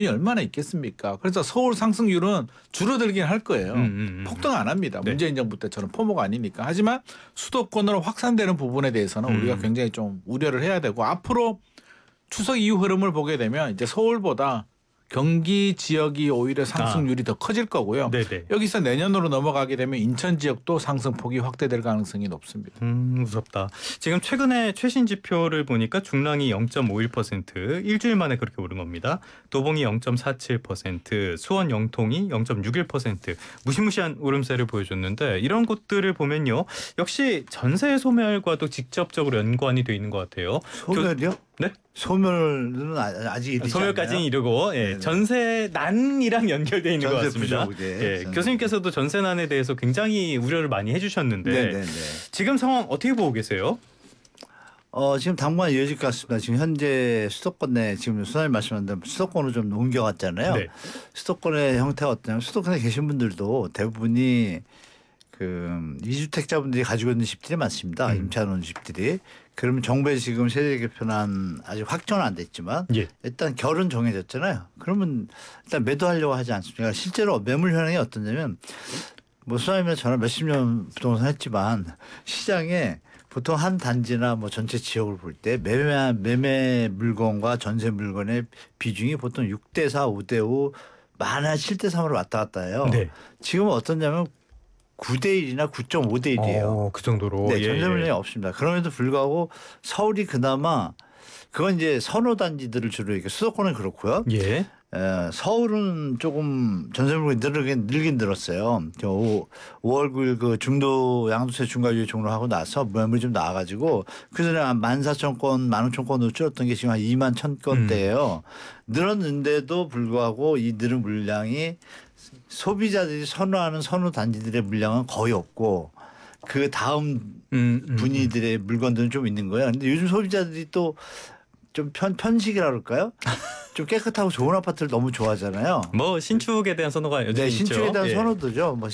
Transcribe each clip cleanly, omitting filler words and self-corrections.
얼마나 있겠습니까? 그래서 서울 상승률은 줄어들긴 할 거예요. 폭등 안 합니다. 네. 문재인 정부 때처럼 포모가 아니니까. 하지만 수도권으로 확산되는 부분에 대해서는 우리가 굉장히 좀 우려를 해야 되고 앞으로 추석 이후 흐름을 보게 되면 이제 서울보다 경기 지역이 오히려 상승률이 더 커질 거고요. 네네. 여기서 내년으로 넘어가게 되면 인천 지역도 상승폭이 확대될 가능성이 높습니다. 무섭다. 지금 최근에 최신 지표를 보니까 중랑이 0.51%, 일주일 만에 그렇게 오른 겁니다. 도봉이 0.47%, 수원 영통이 0.61%, 무시무시한 오름세를 보여줬는데 이런 곳들을 보면요. 역시 전세 소멸과도 직접적으로 연관이 돼 있는 것 같아요. 소멸이요? 네? 소멸은 아직 이르지 소멸까지는 않나요? 이르고 전세난이랑 연결돼 있는 것 전세 같습니다. 부족, 네. 예, 교수님께서도 전세난에 대해서 굉장히 우려를 많이 해주셨는데 네네네. 지금 상황 어떻게 보고 계세요? 지금 당분간 이어질 것 같습니다. 지금 현재 수도권 내 지금 수사님 말씀하신 대로 수도권으로 좀 옮겨갔잖아요. 네. 수도권의 형태가 어떠냐면 수도권에 계신 분들도 대부분이 그 이주택자분들이 가지고 있는 집들이 많습니다. 임차하는 집들이. 그러면 정부에 지금 세대 개편안 아직 확정은 안 됐지만 예. 일단 결은 정해졌잖아요. 그러면 일단 매도하려고 하지 않습니까? 실제로 매물 현황이 어떠냐면 뭐 수사님이나 저는 몇십 년 부동산 했지만 시장에 보통 한 단지나 뭐 전체 지역을 볼 때 매매 물건과 전세 물건의 비중이 보통 6대4, 5대5, 많아 7대3으로 왔다 갔다 해요. 네. 지금은 어떠냐면 9대1이나 9.5대 1이에요. 그 정도로. 네, 전세 물량이 없습니다. 그럼에도 불구하고 서울이 그나마 그건 이제 선호단지들을 주로 이렇게 수도권은 그렇고요. 예. 서울은 조금 전세 물량이 늘긴 늘었어요. 5월 9일 그 중도 양도세 중과율 종료하고 나서 매물이 좀 나와가지고 그전에 한 14,000건, 15,000건으로 줄었던 게 지금 한 21,000건대예요. 늘었는데도 불구하고 이 늘은 물량이 소비자들이 선호하는 선호 단지들의 물량은 거의 없고 그 다음 분위들의 물건들은 좀 있는 거예요. 근데 요즘 소비자들이 또 좀 편식이라 그럴까요? 좀 깨끗하고 좋은 아파트를 너무 좋아하잖아요. 뭐 신축에 대한 선호가 여전히 있죠. 신축에 대한 예. 선호도죠. 뭐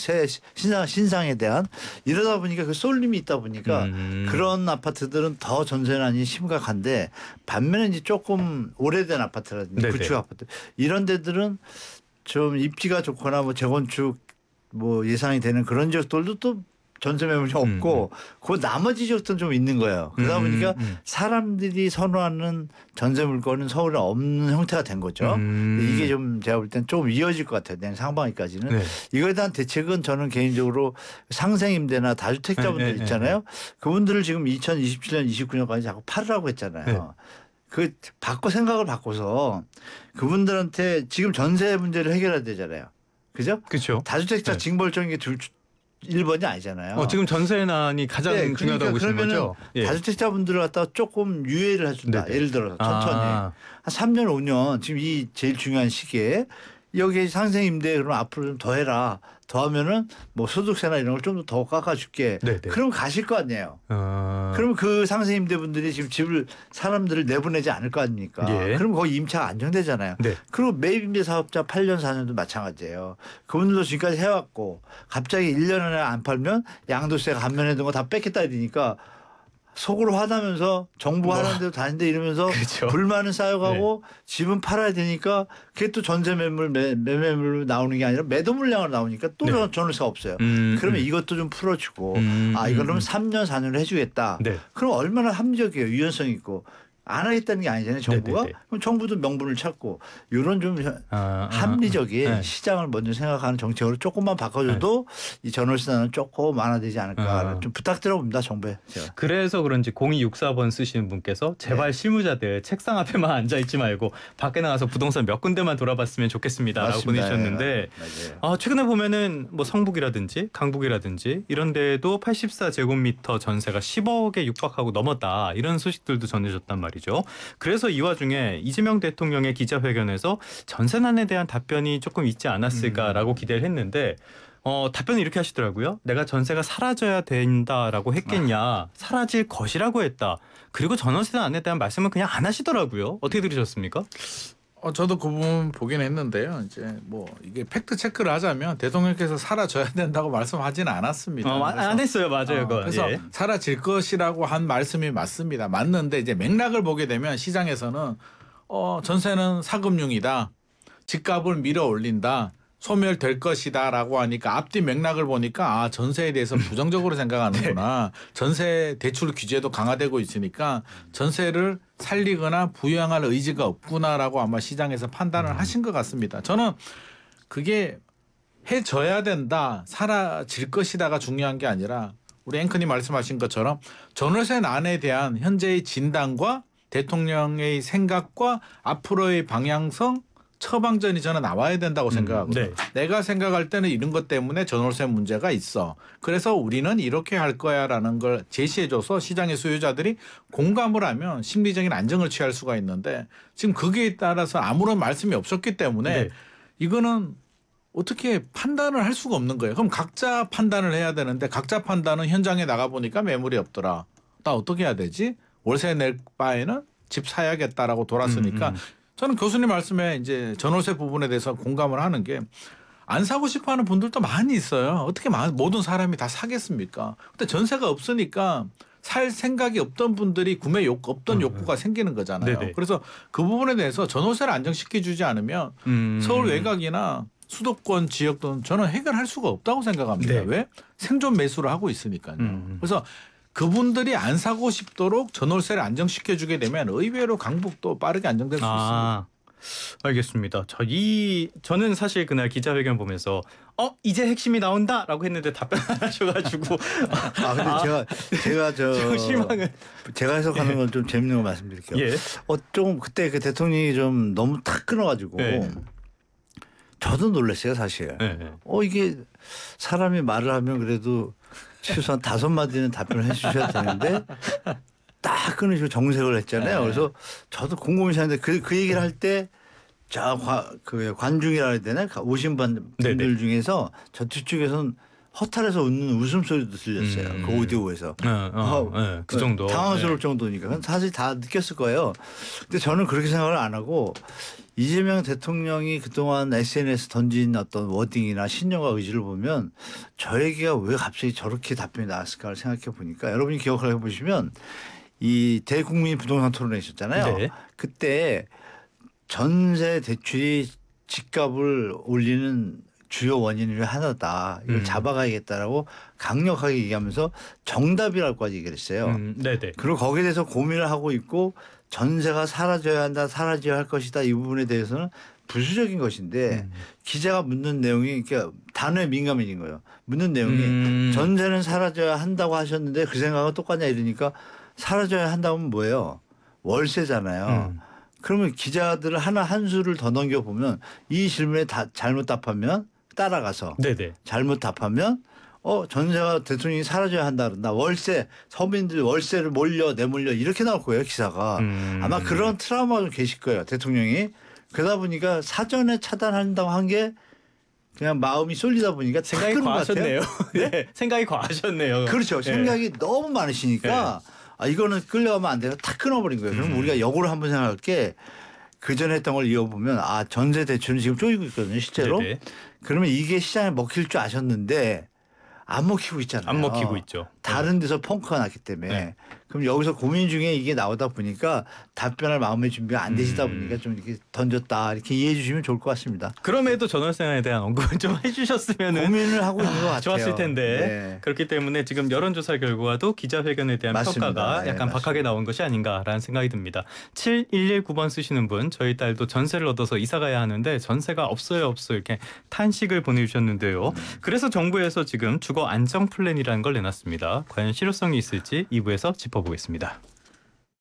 신상에 대한 이러다 보니까 그 쏠림이 있다 보니까 그런 아파트들은 더 전세난이 심각한데 반면에 이제 조금 오래된 아파트라든지 네네. 구축 아파트 이런 데들은 좀 입지가 좋거나 뭐 재건축 뭐 예상이 되는 그런 지역들도 또 전세 매물이 없고 그 나머지 지역들은 좀 있는 거예요. 그러다 보니까 사람들이 선호하는 전세 물건은 서울에 없는 형태가 된 거죠. 이게 좀 제가 볼 땐 조금 이어질 것 같아요. 내년 상반기까지는. 네. 이거에 대한 대책은 저는 개인적으로 상생임대나 다주택자분들 있잖아요. 그분들을 지금 2027년, 29년까지 자꾸 팔으라고 했잖아요. 네. 그 생각을 바꿔서 그분들한테 지금 전세 문제를 해결해야 되잖아요. 그죠? 그렇죠. 다주택자 네. 징벌적인 게 1번이 아니잖아요. 지금 전세난이 가장 중요하다고 보시는 거죠? 예. 다주택자분들을 갖다가 조금 유예를 해준다. 네네. 예를 들어서 천천히 한 3년 5년 지금 이 제일 중요한 시기에 여기 상생임대 그러면 앞으로 좀 더 해라. 더 하면은 뭐 소득세나 이런 걸 좀 더 깎아줄게. 네네. 그럼 가실 거 아니에요. 그러면 그 상생임대분들이 지금 사람들을 내보내지 않을 거 아닙니까? 예. 그럼 거기 임차가 안정되잖아요. 네. 그리고 매입임대 사업자 8년 4년도 마찬가지예요. 그분들도 지금까지 해왔고 갑자기 1년 안에 안 팔면 양도세가 감면해 둔 거 다 뺏겠다 이러니까 속으로 화나면서 정부 하는 데도 다닌데 이러면서 그렇죠. 불만은 쌓여가고 집은 팔아야 되니까 그게 또 전세 매매물로 나오는 게 아니라 매도 물량으로 나오니까 또 전세가 없어요. 그러면 이것도 좀 풀어주고 이거는 3년 4년을 해주겠다. 네. 그럼 얼마나 합리적이에요. 유연성 있고. 안 하겠다는 게 아니잖아요. 정부가. 네네네. 그럼 정부도 명분을 찾고 이런 좀 합리적인 시장을 먼저 생각하는 정책으로 조금만 바꿔줘도 이 전월세난은 조금 완화되지 않을까 좀 부탁드려봅니다. 정부에. 제가. 그래서 그런지 0264번 쓰시는 분께서 제발 실무자들 책상 앞에만 앉아있지 말고 밖에 나가서 부동산 몇 군데만 돌아봤으면 좋겠습니다라고 맞습니다. 보내주셨는데 최근에 보면은 뭐 성북이라든지 강북이라든지 이런 데도 84제곱미터 전세가 10억에 육박하고 넘었다 이런 소식들도 전해졌단 말이죠. 그래서 이 와중에 이재명 대통령의 기자회견에서 전세난에 대한 답변이 조금 있지 않았을까라고 기대를 했는데 답변을 이렇게 하시더라고요. 내가 전세가 사라져야 된다라고 했겠냐. 사라질 것이라고 했다. 그리고 전월세난에 대한 말씀은 그냥 안 하시더라고요. 어떻게 들으셨습니까? 저도 그 부분 보긴 했는데요. 이제 뭐 이게 팩트 체크를 하자면 대통령께서 사라져야 된다고 말씀하지는 않았습니다. 안 했어요, 맞아요. 그래서 사라질 것이라고 한 말씀이 맞습니다. 맞는데 이제 맥락을 보게 되면 시장에서는 전세는 사금융이다. 집값을 밀어 올린다. 소멸될 것이다라고 하니까 앞뒤 맥락을 보니까 아 전세에 대해서 부정적으로 생각하는구나. 전세 대출 규제도 강화되고 있으니까 전세를 살리거나 부양할 의지가 없구나라고 아마 시장에서 판단을 하신 것 같습니다. 저는 그게 해줘야 된다, 사라질 것이다가 중요한 게 아니라 우리 앵커님 말씀하신 것처럼 전월세난에 대한 현재의 진단과 대통령의 생각과 앞으로의 방향성 처방전이 저는 나와야 된다고 생각하거든요. 네. 내가 생각할 때는 이런 것 때문에 전월세 문제가 있어. 그래서 우리는 이렇게 할 거야라는 걸 제시해줘서 시장의 수요자들이 공감을 하면 심리적인 안정을 취할 수가 있는데 지금 거기에 따라서 아무런 말씀이 없었기 때문에 네. 이거는 어떻게 판단을 할 수가 없는 거예요. 그럼 각자 판단을 해야 되는데 각자 판단은 현장에 나가 보니까 매물이 없더라. 나 어떻게 해야 되지? 월세 낼 바에는 집 사야겠다라고 돌았으니까 저는 교수님 말씀에 이제 전월세 부분에 대해서 공감을 하는 게 안 사고 싶어하는 분들도 많이 있어요. 어떻게 모든 사람이 다 사겠습니까? 근데 전세가 없으니까 살 생각이 없던 분들이 구매 없던 욕구가 생기는 거잖아요. 네네. 그래서 그 부분에 대해서 전월세를 안정시켜주지 않으면 서울 외곽이나 수도권 지역도 저는 해결할 수가 없다고 생각합니다. 네. 왜? 생존 매수를 하고 있으니까요. 그래서 그분들이 안 사고 싶도록 전월세를 안정시켜주게 되면 의외로 강북도 빠르게 안정될 수 있습니다. 알겠습니다. 저는 사실 그날 기자회견 보면서 이제 핵심이 나온다라고 했는데 답변 안 하셔가지고 근데 제가 좀 실망을. 제가 해석하는 건 좀 재밌는 거 말씀드릴게요. 예. 좀 그때 그 대통령이 좀 너무 탁 끊어가지고 네. 저도 놀랐어요 사실. 네. 이게 사람이 말을 하면 그래도 최소한 5마디는 답변을 해주셔야 되는데 딱 끊으시고 정색을 했잖아요. 그래서 저도 궁금해서 하는데 그 얘기를 할 때 그 관중이라 해야 되나 오신 분들 네네. 중에서 저 뒤쪽에서는 허탈해서 웃는 웃음소리도 들렸어요. 그 오디오에서. 그 정도. 당황스러울 정도니까. 그건 사실 다 느꼈을 거예요. 근데 저는 그렇게 생각을 안 하고 이재명 대통령이 그동안 SNS 던진 어떤 워딩이나 신념과 의지를 보면 저 얘기가 왜 갑자기 저렇게 답변이 나왔을까를 생각해 보니까 여러분이 기억을 해보시면 이 대국민 부동산 토론회 있었잖아요. 네. 그때 전세 대출이 집값을 올리는 주요 원인 중에 하나다. 이걸 잡아가야겠다라고 강력하게 얘기하면서 정답이라고까지 얘기를 했어요. 네네. 그리고 거기에 대해서 고민을 하고 있고 전세가 사라져야 한다, 사라져야 할 것이다 이 부분에 대해서는 부수적인 것인데 기자가 묻는 내용이 그러니까 단어에 민감해진 거예요. 묻는 내용이 전세는 사라져야 한다고 하셨는데 그 생각은 똑같냐 이러니까 사라져야 한다면 뭐예요? 월세잖아요. 그러면 기자들을 하나 한 수를 더 넘겨보면 이 질문에 잘못 답하면 따라가서 네네. 잘못 답하면 전세가 대통령이 사라져야 한다 그런다. 월세 서민들 월세를 내몰려 이렇게 나올 거예요 기사가. 아마 그런 트라우마가 좀 계실 거예요 대통령이. 그러다 보니까 사전에 차단한다고 한 게 그냥 마음이 쏠리다 보니까 생각이 과하셨네요. 네. 생각이 과하셨네요. 그렇죠. 생각이 너무 많으시니까 이거는 끌려가면 안 돼서 탁 끊어버린 거예요. 그럼 우리가 역으로 한번 생각할 게 그전에 했던 걸 이어보면 전세 대출은 지금 쪼이고 있거든요 실제로. 네네. 그러면 이게 시장에 먹힐 줄 아셨는데 안 먹히고 있잖아요. 안 먹히고 있죠. 다른 데서 펑크가 났기 때문에. 네. 그럼 여기서 고민 중에 이게 나오다 보니까 답변할 마음의 준비가 안 되시다 보니까 좀 이렇게 던졌다 이렇게 이해해 주시면 좋을 것 같습니다. 그럼에도 전월세난에 대한 언급을 좀 해주셨으면 고민을 하고 있는 것 같아요. 좋았을 텐데. 네. 그렇기 때문에 지금 여론조사 결과도 기자회견에 대한 맞습니다. 평가가 네, 약간 맞습니다. 박하게 나온 것이 아닌가라는 생각이 듭니다. 7119번 쓰시는 분 저희 딸도 전세를 얻어서 이사 가야 하는데 전세가 없어요 이렇게 탄식을 보내주셨는데요. 그래서 정부에서 지금 주거 안정 플랜이라는 걸 내놨습니다. 과연 실효성이 있을지 2부에서 짚어보겠습니다.